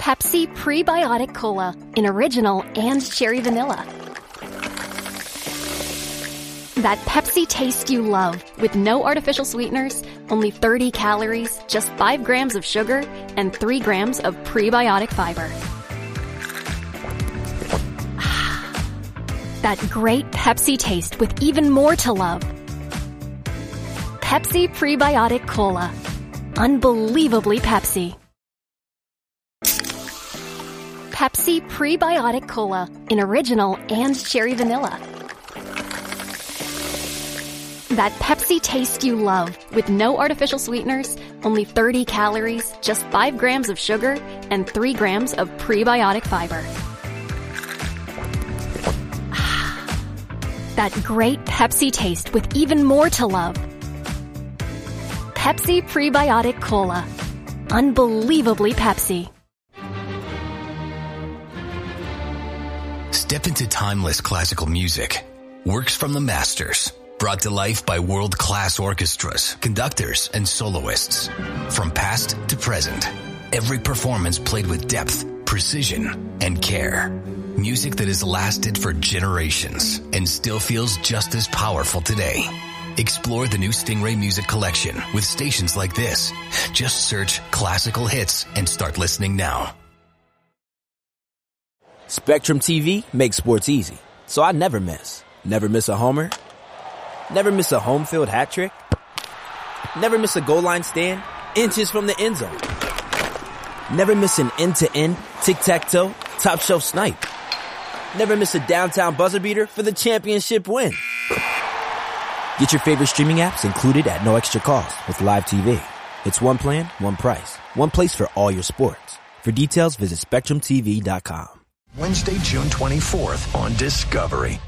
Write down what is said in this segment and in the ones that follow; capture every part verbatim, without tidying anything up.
Pepsi Prebiotic Cola in original and cherry vanilla. That Pepsi taste you love with no artificial sweeteners, only thirty calories, just five grams of sugar, and three grams of prebiotic fiber. That great Pepsi taste with even more to love. Pepsi Prebiotic Cola. Unbelievably Pepsi. Pepsi Prebiotic Cola in original and cherry vanilla. That Pepsi taste you love with no artificial sweeteners, only thirty calories, just five grams of sugar, and three grams of prebiotic fiber. That great Pepsi taste with even more to love. Pepsi Prebiotic Cola. Unbelievably Pepsi. Step into timeless classical music. Works from the masters. Brought to life by world-class orchestras, conductors, and soloists. From past to present, every performance played with depth, precision, and care. Music that has lasted for generations and still feels just as powerful today. Explore the new Stingray Music Collection with stations like this. Just search classical hits and start listening now. Spectrum T V makes sports easy, so I never miss. Never miss a homer. Never miss a home field hat trick. Never miss a goal line stand inches from the end zone. Never miss an end-to-end, tic-tac-toe, top shelf snipe. Never miss a downtown buzzer beater for the championship win. Get your favorite streaming apps included at no extra cost with Live T V. It's one plan, one price, one place for all your sports. For details, visit spectrum t v dot com. Wednesday, June twenty-fourth on Discovery.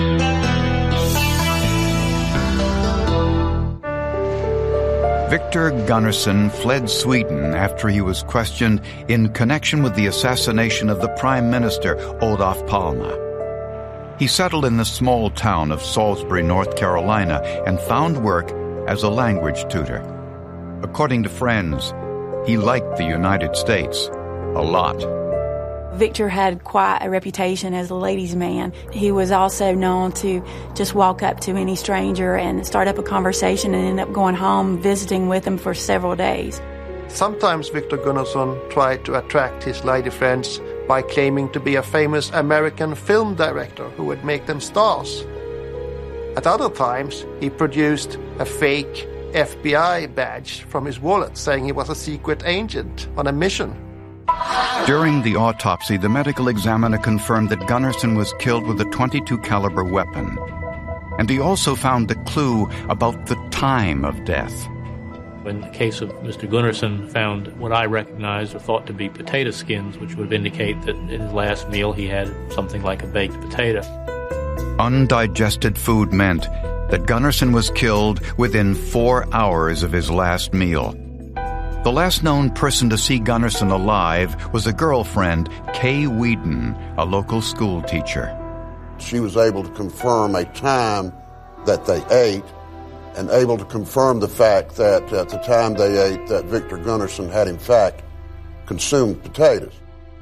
Victor Gunnarsson fled Sweden after he was questioned in connection with the assassination of the Prime Minister, Olof Palme. He settled in the small town of Salisbury, North Carolina, and found work as a language tutor. According to friends, he liked the United States a lot. Victor had quite a reputation as a ladies' man. He was also known to just walk up to any stranger and start up a conversation and end up going home, visiting with them for several days. Sometimes Victor Gunnarsson tried to attract his lady friends by claiming to be a famous American film director who would make them stars. At other times, he produced a fake F B I badge from his wallet saying he was a secret agent on a mission. During the autopsy, the medical examiner confirmed that Gunnarsson was killed with a twenty-two caliber weapon. And he also found the clue about the time of death. In the case of Mister Gunnarsson, found what I recognized or thought to be potato skins, which would indicate that in his last meal he had something like a baked potato. Undigested food meant that Gunnarsson was killed within four hours of his last meal. The last known person to see Gunnarsson alive was a girlfriend, Kay Whedon, a local school teacher. She was able to confirm a time that they ate and able to confirm the fact that at the time they ate that Victor Gunnarsson had in fact consumed potatoes.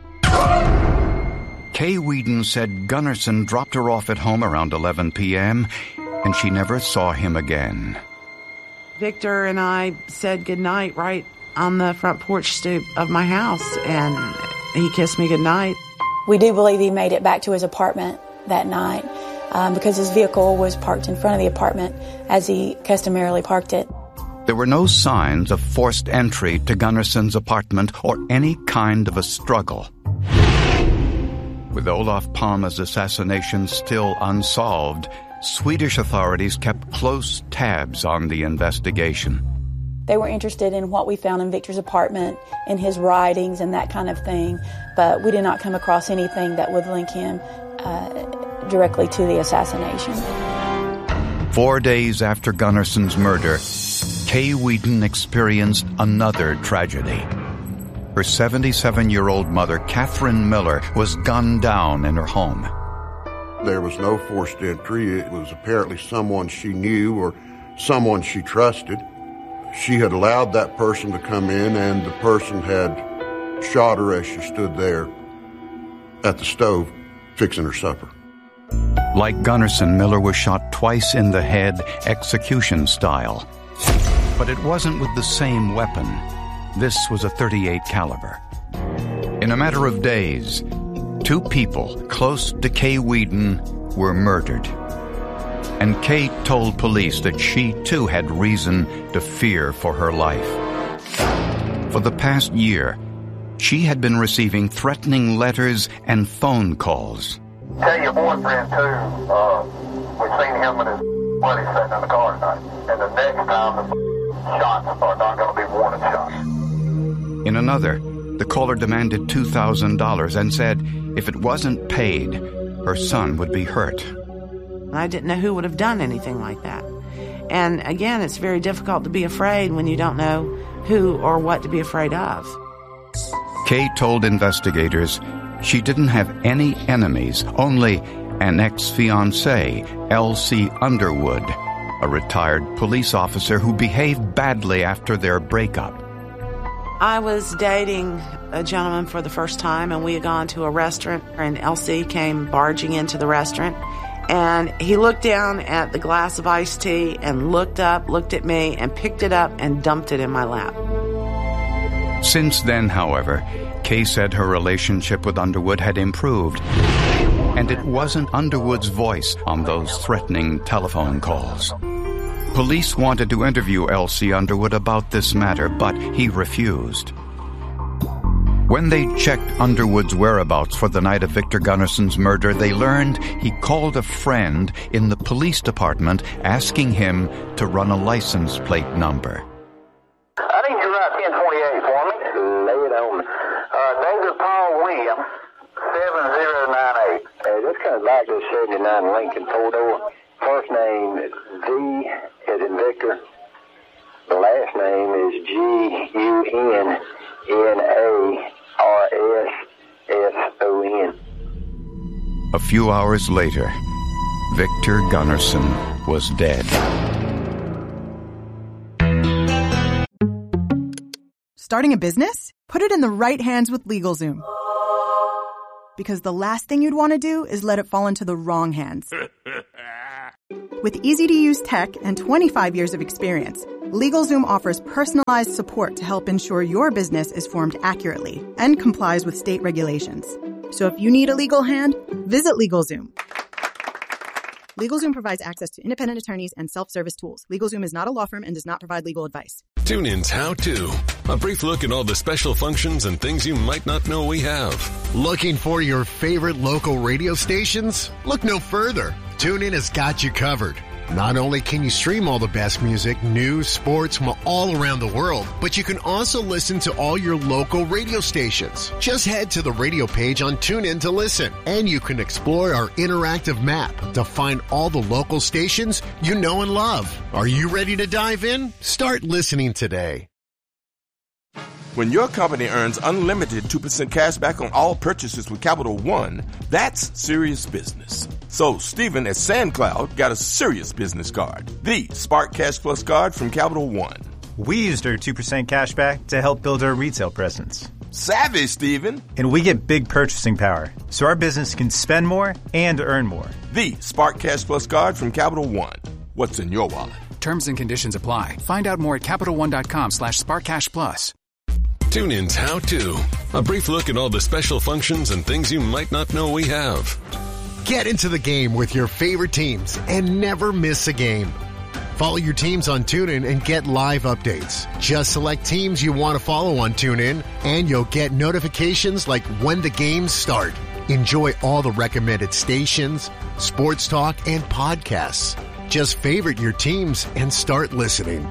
Kay Whedon said Gunnarsson dropped her off at home around eleven p.m. and she never saw him again. Victor and I said goodnight right on the front porch stoop of my house, and he kissed me goodnight. We do believe he made it back to his apartment that night um, because his vehicle was parked in front of the apartment as he customarily parked it. There were no signs of forced entry to Gunnarsson's apartment or any kind of a struggle. With Olof Palme's assassination still unsolved, Swedish authorities kept close tabs on the investigation. They were interested in what we found in Victor's apartment, in his writings and that kind of thing, but we did not come across anything that would link him uh, directly to the assassination. Four days after Gunnarsson's murder, Kay Whedon experienced another tragedy. Her seventy-seven-year-old mother, Catherine Miller, was gunned down in her home. There was no forced entry. It was apparently someone she knew or someone she trusted. She had allowed that person to come in, and the person had shot her as she stood there at the stove fixing her supper. Like Gunnarsson, Miller was shot twice in the head, execution style. But it wasn't with the same weapon. This was a thirty-eight caliber. In a matter of days, two people close to Kay Whedon were murdered. And Kay told police that she too had reason to fear for her life. For the past year, she had been receiving threatening letters and phone calls. Tell your boyfriend, too, uh, we've seen him and his buddy sitting in the car tonight. And the next time, the shots are not going to be warning shots. In another, the caller demanded two thousand dollars and said if it wasn't paid, her son would be hurt. I didn't know who would have done anything like that. And again, it's very difficult to be afraid when you don't know who or what to be afraid of. Kay told investigators she didn't have any enemies, only an ex-fiancé, L C Underwood, a retired police officer who behaved badly after their breakup. I was dating a gentleman for the first time, and we had gone to a restaurant, and L C came barging into the restaurant, and he looked down at the glass of iced tea and looked up, looked at me, and picked it up and dumped it in my lap. Since then, however, Kay said her relationship with Underwood had improved, and it wasn't Underwood's voice on those threatening telephone calls. Police wanted to interview L C Underwood about this matter, but he refused. When they checked Underwood's whereabouts for the night of Victor Gunnarsson's murder, they learned he called a friend in the police department asking him to run a license plate number. I need you to write ten twenty-eight for me. Lay it on me. Uh, David Paul Williams, seven zero nine eight. Uh, this comes back to seventy-nine Lincoln four-door. First name is V as in Victor. The last name is G U N N A R S S O N. A few hours later, Victor Gunnarsson was dead. Starting a business? Put it in the right hands with LegalZoom. Because the last thing you'd want to do is let it fall into the wrong hands. With easy-to-use tech and twenty-five years of experience, LegalZoom offers personalized support to help ensure your business is formed accurately and complies with state regulations. So if you need a legal hand, visit LegalZoom. LegalZoom provides access to independent attorneys and self-service tools. LegalZoom is not a law firm and does not provide legal advice. TuneIn's How To. A brief look at all the special functions and things you might not know we have. Looking for your favorite local radio stations? Look no further. TuneIn has got you covered. Not only can you stream all the best music, news, sports from all around the world, but you can also listen to all your local radio stations. Just head to the radio page on TuneIn to listen, and you can explore our interactive map to find all the local stations you know and love. Are you ready to dive in? Start listening today. When your company earns unlimited two percent cash back on all purchases with Capital One, that's serious business. So Stephen at SandCloud got a serious business card, the Spark Cash Plus card from Capital One. We used our two percent cash back to help build our retail presence. Savvy, Stephen. And we get big purchasing power, so our business can spend more and earn more. The Spark Cash Plus card from Capital One. What's in your wallet? Terms and conditions apply. Find out more at CapitalOne.com slash SparkCashPlus. TuneIn's How To. A brief look at all the special functions and things you might not know we have. Get into the game with your favorite teams and never miss a game. Follow your teams on TuneIn and get live updates. Just select teams you want to follow on TuneIn, and you'll get notifications like when the games start. Enjoy all the recommended stations, sports talk, and podcasts. Just favorite your teams and start listening.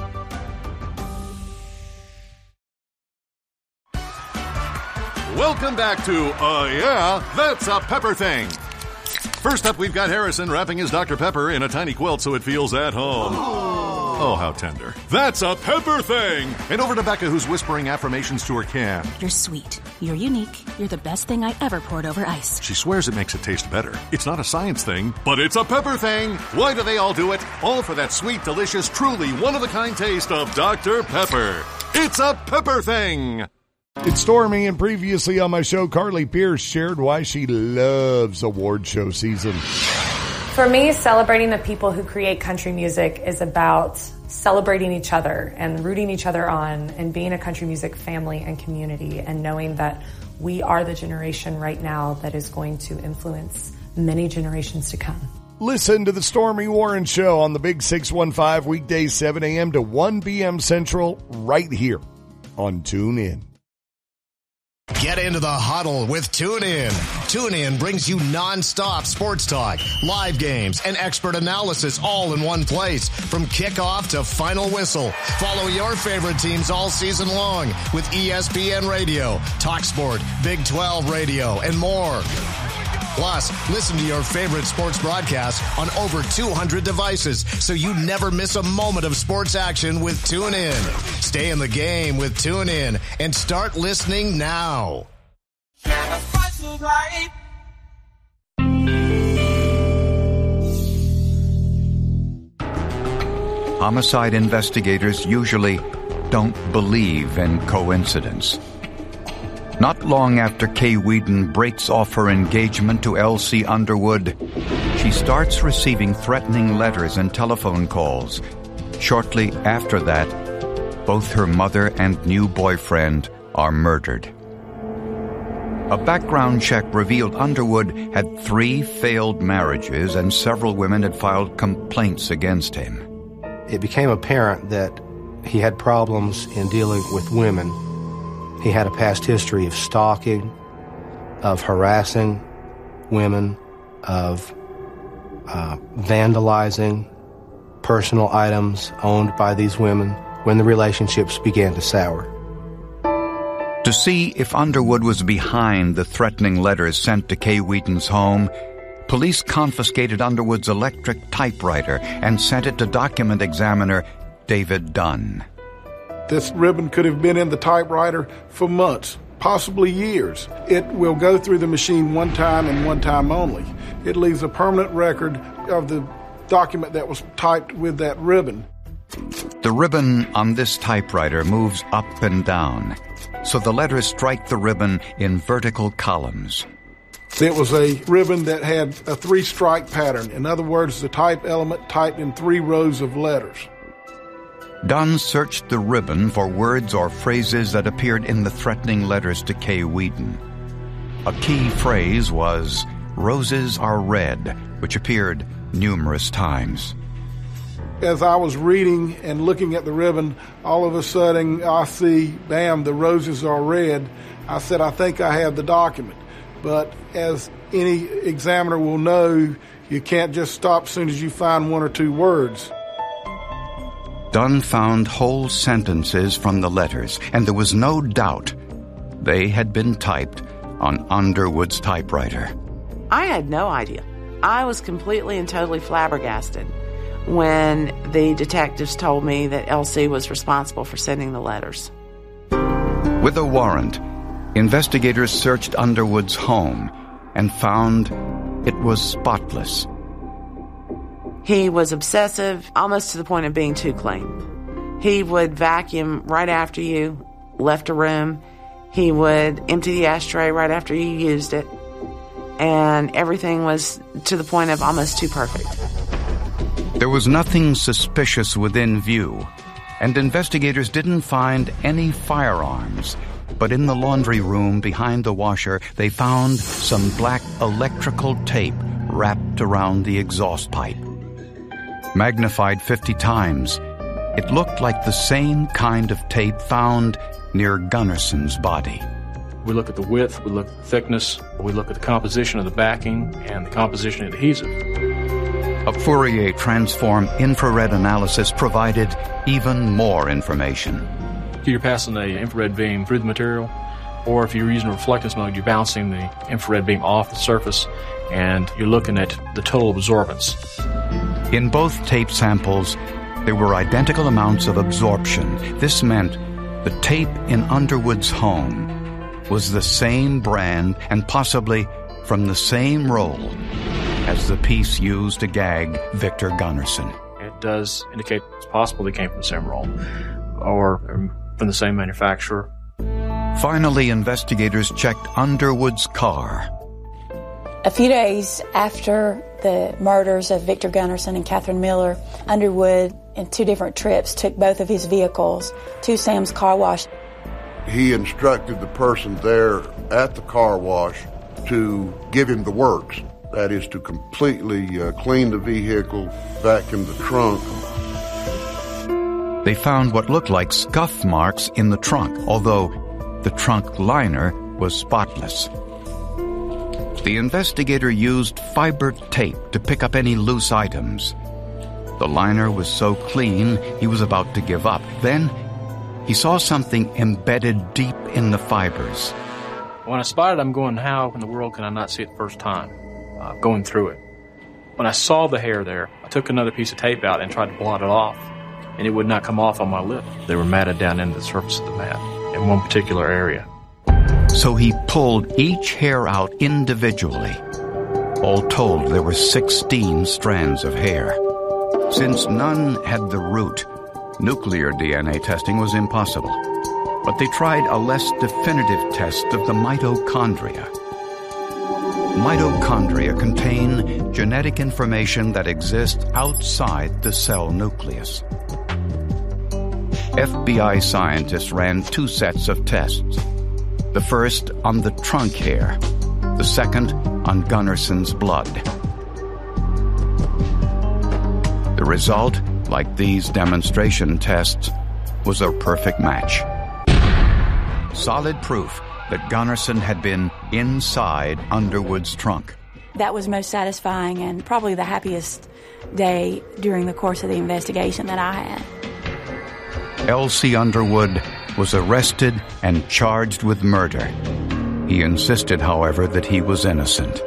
Welcome back to Uh Yeah, That's a Pepper Thing. First up, we've got Harrison wrapping his Doctor Pepper in a tiny quilt so it feels at home. Oh, how tender. That's a Pepper Thing! And over to Becca, who's whispering affirmations to her can. You're sweet. You're unique. You're the best thing I ever poured over ice. She swears it makes it taste better. It's not a science thing, but it's a Pepper Thing! Why do they all do it? All for that sweet, delicious, truly one-of-a-kind taste of Doctor Pepper. It's a Pepper Thing! It's Stormy, and previously on my show, Carly Pierce shared why she loves award show season. For me, celebrating the people who create country music is about celebrating each other and rooting each other on and being a country music family and community and knowing that we are the generation right now that is going to influence many generations to come. Listen to the Stormy Warren Show on the Big six one five, weekdays seven a.m. to one p.m. Central, right here on TuneIn. Get into the huddle with TuneIn. TuneIn brings you nonstop sports talk, live games, and expert analysis all in one place. From kickoff to final whistle, follow your favorite teams all season long with E S P N Radio, TalkSport, Big twelve Radio, and more. Plus, listen to your favorite sports broadcasts on over two hundred devices so you never miss a moment of sports action with TuneIn. Stay in the game with TuneIn and start listening now. Homicide investigators usually don't believe in coincidence. Not long after Kay Wheaton breaks off her engagement to Elsie Underwood, she starts receiving threatening letters and telephone calls. Shortly after that, both her mother and new boyfriend are murdered. A background check revealed Underwood had three failed marriages and several women had filed complaints against him. It became apparent that he had problems in dealing with women. He had a past history of stalking, of harassing women, of uh, vandalizing personal items owned by these women when the relationships began to sour. To see if Underwood was behind the threatening letters sent to Kay Wheaton's home, police confiscated Underwood's electric typewriter and sent it to document examiner David Dunn. This ribbon could have been in the typewriter for months, possibly years. It will go through the machine one time and one time only. It leaves a permanent record of the document that was typed with that ribbon. The ribbon on this typewriter moves up and down, so the letters strike the ribbon in vertical columns. It was a ribbon that had a three-strike pattern. In other words, the type element typed in three rows of letters. Dunn searched the ribbon for words or phrases that appeared in the threatening letters to Kay Wheaton. A key phrase was, "Roses are red," which appeared numerous times. As I was reading and looking at the ribbon, all of a sudden I see, bam, the roses are red. I said, I think I have the document. But as any examiner will know, you can't just stop as soon as you find one or two words. Dunn found whole sentences from the letters, and there was no doubt they had been typed on Underwood's typewriter. I had no idea. I was completely and totally flabbergasted when the detectives told me that Elsie was responsible for sending the letters. With a warrant, investigators searched Underwood's home and found it was spotless. He was obsessive, almost to the point of being too clean. He would vacuum right after you left a room. He would empty the ashtray right after you used it. And everything was to the point of almost too perfect. There was nothing suspicious within view, and investigators didn't find any firearms. But in the laundry room behind the washer, they found some black electrical tape wrapped around the exhaust pipe. Magnified fifty times, it looked like the same kind of tape found near Gunnarson's body. We look at the width, we look at the thickness, we look at the composition of the backing and the composition of the adhesive. A Fourier transform infrared analysis provided even more information. You're passing the infrared beam through the material, or if you're using a reflectance mode, you're bouncing the infrared beam off the surface, and you're looking at the total absorbance. In both tape samples, there were identical amounts of absorption. This meant the tape in Underwood's home was the same brand and possibly from the same roll as the piece used to gag Victor Gunnarson. It does indicate it's possible they came from the same roll or from the same manufacturer. Finally, investigators checked Underwood's car. A few days after the murders of Victor Gunnarsson and Catherine Miller, Underwood, in two different trips, took both of his vehicles to Sam's Car Wash. He instructed the person there at the car wash to give him the works. That is, to completely uh, clean the vehicle, vacuum the trunk. They found what looked like scuff marks in the trunk, although the trunk liner was spotless. The investigator used fiber tape to pick up any loose items. The liner was so clean, he was about to give up. Then, he saw something embedded deep in the fibers. When I spotted it, I'm going, how in the world can I not see it the first time? Uh, going through it. When I saw the hair there, I took another piece of tape out and tried to blot it off, and it would not come off on my lip. They were matted down into the surface of the mat in one particular area. So he pulled each hair out individually. All told, there were sixteen strands of hair. Since none had the root, nuclear D N A testing was impossible. But they tried a less definitive test of the mitochondria. Mitochondria contain genetic information that exists outside the cell nucleus. F B I scientists ran two sets of tests. The first on the trunk hair, the second on Gunnarsson's blood. The result, like these demonstration tests, was a perfect match. Solid proof that Gunnarsson had been inside Underwood's trunk. That was most satisfying and probably the happiest day during the course of the investigation that I had. L C Underwood was arrested and charged with murder. He insisted, however, that he was innocent.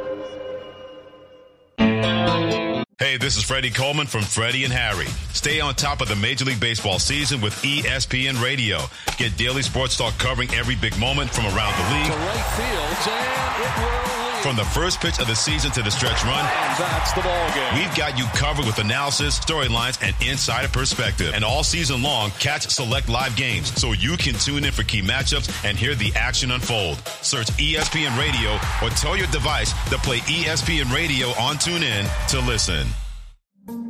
Hey, this is Freddie Coleman from Freddie and Harry. Stay on top of the Major League Baseball season with E S P N Radio. Get daily sports talk covering every big moment from around the league. To right field, and it will lead. From the first pitch of the season to the stretch run. And that's the ball game. We've got you covered with analysis, storylines, and insider perspective. And all season long, catch select live games so you can tune in for key matchups and hear the action unfold. Search E S P N Radio or tell your device to play E S P N Radio on TuneIn to listen.